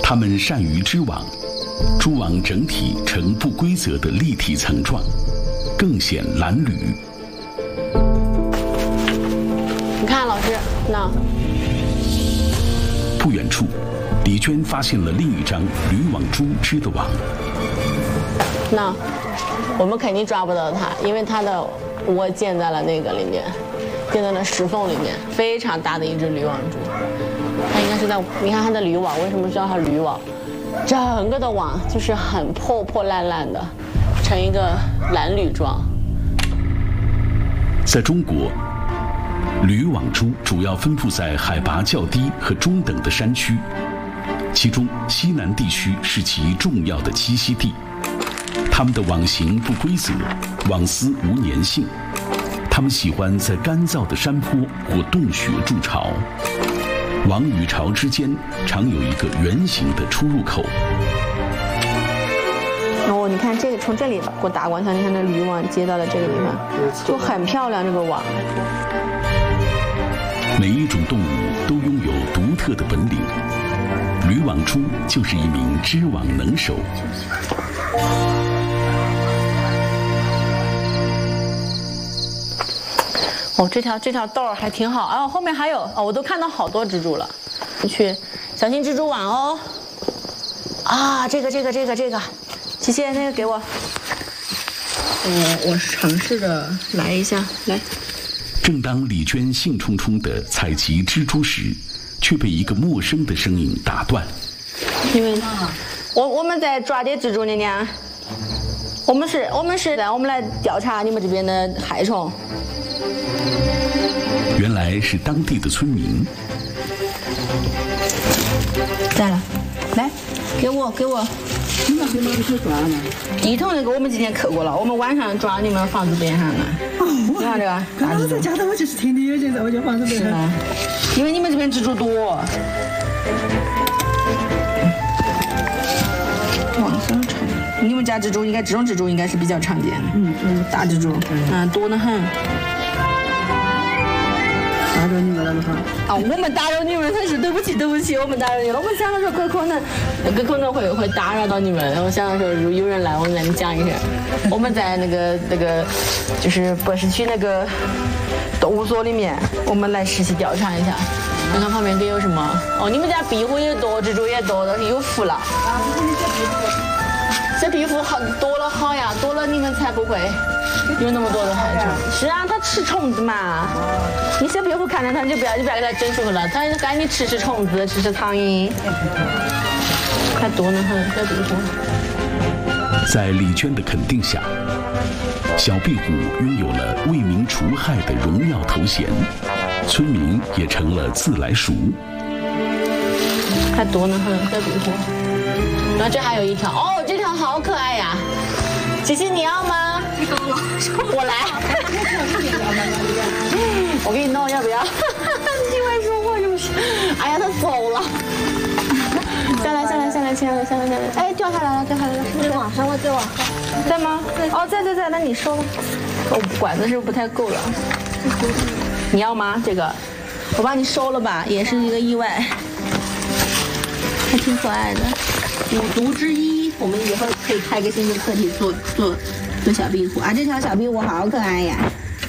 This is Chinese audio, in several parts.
它们善于织网，蛛网整体呈不规则的立体层状，更显蓝缕。 你看，老师，那不远处，李娟发现了另一张铝网蛛织的网。 那我们肯定抓不到它，因为它的窝建在了那个里面，建在了石缝里面，非常大的一只铝网蛛。它应该是在，你看它的铝网，为什么叫它铝网？整个的网就是很破破烂烂的，成一个蓝缕状。 在中国，铝网蛛主要分布在海拔较低和中等的山区，其中西南地区是其重要的栖息地。它们的网形不规则，网丝无粘性，它们喜欢在干燥的山坡或洞穴筑巢。网与巢之间常有一个圆形的出入口。 哦，你看这个从这里给我打过去，你看那铝网接到了这个地方，就很漂亮这个网。 每一种动物都拥有独特的本领，铝网蛛就是一名织网能手。 哦，这条道儿还挺好啊，后面还有哦，我都看到好多蜘蛛了。去，小心蜘蛛网哦。啊，这个，琪琪那个给我。我尝试着来一下，来。 正当李娟兴冲冲地采集蜘蛛时，却被一个陌生的声音打断。 因为我们在抓点蜘蛛呢呢。我们来调查你们这边的害虫。 原来是当地的村民。 在了，来，给我。 你们给我去抓呢？ 一桶那个我们今天刻过了，我们晚上抓你们房子边上的。你看这个， 那我在家头我就是天天有见在我家房子边上。 因为你们这边蜘蛛多。网上长，你们家蜘蛛应该这种蜘蛛应该是比较常见的。大蜘蛛，多得很。 打扰你们了哈！ 啊，我们打扰你们，真是对不起，我们打扰你了。我们想的时候可能会打扰到你们。然后想的时候，如果有人来，我们来讲一下。我们在那个就是博士区那个动物所里面，我们来实习调查一下，看看旁边有什么。哦，你们家壁虎也多，蜘蛛也多，都是有福了。小壁虎好多了好呀，多了你们才不会有那么多的害虫。是啊，它吃虫子嘛。你小壁虎看着它，你就不要给它整熟了，它赶紧吃虫子，吃苍蝇。还多呢很，小壁虎。 在李娟的肯定下，小壁虎拥有了为民除害的荣耀头衔，村民也成了自来熟。 还多呢很，小壁虎。然后这还有一条，哦，这条好可爱呀！琪琪，你要吗？我来。我给你弄，要不要？你会说话是不是？哎呀，它走了。下来，亲爱的，下来。哎，掉下来了。再往上，再往上。在吗？哦，在，那你收吧。哦，管子是不是不太够了？你要吗？这个，我帮你收了吧，也是一个意外，还挺可爱的。五毒之一，我们以后可以开个新的课题做小壁虎啊！这条小壁虎好可爱呀！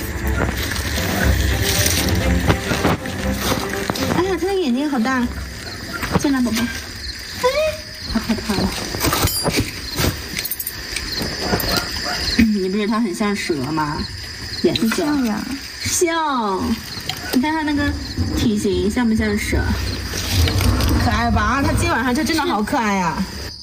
哎呀，它的眼睛好大！进来，宝宝。哎，它害怕了。你不是它很像蛇吗？也是像呀，像。你看它那个体型像不像蛇？可爱吧？它今晚上就真的好可爱呀！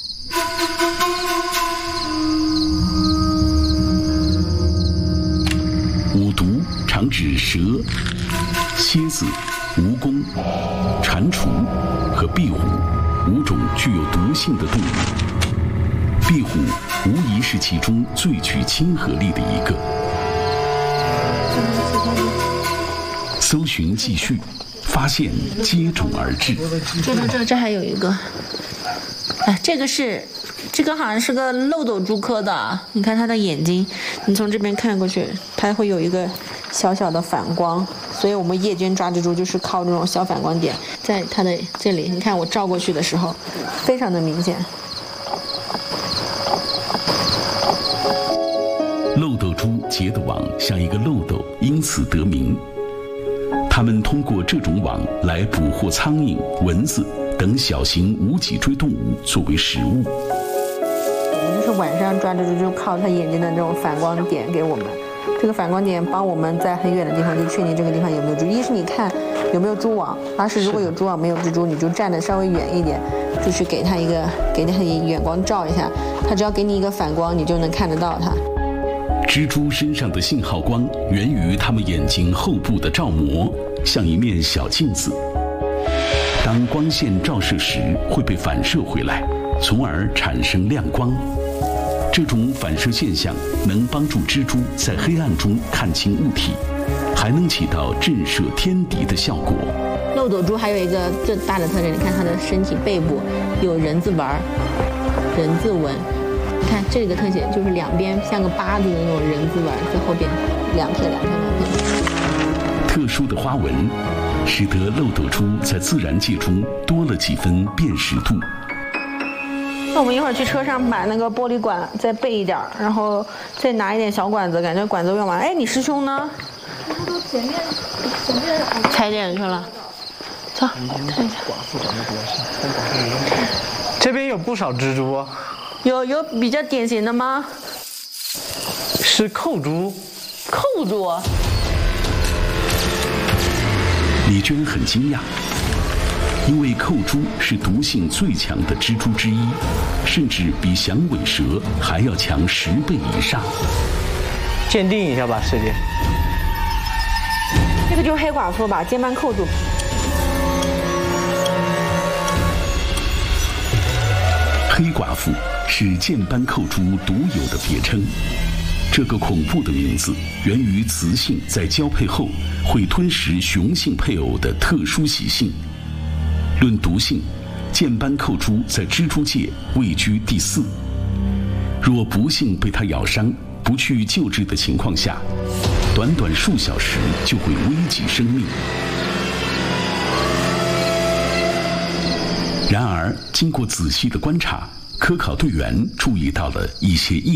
五毒常指蛇、蝎子、蜈蚣、蟾蜍和壁虎5种具有毒性的动物。壁虎无疑是其中最具亲和力的一个。搜寻继续，发现接踵而至。 这还有一个，哎，这个好像是个漏斗蛛科的。你看它的眼睛，你从这边看过去，它会有一个小小的反光， 所以我们夜间抓蜘蛛就是靠这种小反光点，在它的这里，你看我照过去的时候，非常的明显。 漏斗蛛结的网像一个漏斗，因此得名。它们通过这种网来捕获苍蝇、蚊子等小型无脊椎动物作为食物。 我们就是晚上抓蜘蛛，就靠它眼睛的这种反光点给我们。这个反光点帮我们在很远的地方就确定这个地方有没有蜘蛛。一是你看有没有蛛网，二是如果有蛛网没有蜘蛛，你就站得稍微远一点，就是给它远光照一下，它只要给你一个反光，你就能看得到它。 蜘蛛身上的信号光源于它们眼睛后部的照膜，像一面小镜子。当光线照射时，会被反射回来，从而产生亮光。这种反射现象能帮助蜘蛛在黑暗中看清物体，还能起到震慑天敌的效果。 漏斗蛛还有一个最大的特征，你看它的身体背部有人字纹、人字纹。你看这个特写，就是两边像个八字的那种人字纹，在后边两片。 特殊的花纹，使得漏斗蛛在自然界中多了几分辨识度。 那我们一会儿去车上把那个玻璃管再备一点，然后再拿一点小管子，感觉管子用完。哎，你师兄呢？ 他都前面踩点去了。走，看一下。 这边有不少蜘蛛。 有比较典型的吗？ 是扣蛛。 扣蛛。 李娟很惊讶，因为扣蛛是毒性最强的蜘蛛之一，甚至比响尾蛇还要强10倍以上。 鉴定一下吧，师姐。 这个就是黑寡妇吧，肩斑扣蛛。 黑寡妇是箭斑扣蛛独有的别称，这个恐怖的名字源于雌性在交配后会吞食雄性配偶的特殊习性。论毒性，箭斑扣蛛在蜘蛛界位居第4。若不幸被它咬伤，不去救治的情况下，短短数小时就会危及生命。然而，经过仔细的观察，科考队员注意到了一些